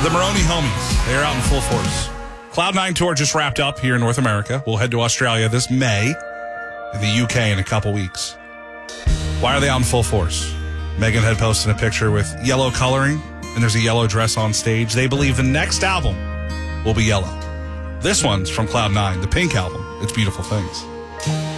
The Maroney Homies. They're out in full force. Cloud9 tour just wrapped up here in North America. We'll head to Australia this May, the UK in a couple weeks. Why are they out in full force? Megan had posted a picture with yellow coloring, and there's a yellow dress on stage. They believe the next album will be yellow. This one's from Cloud9, the Pink album. It's Beautiful Things.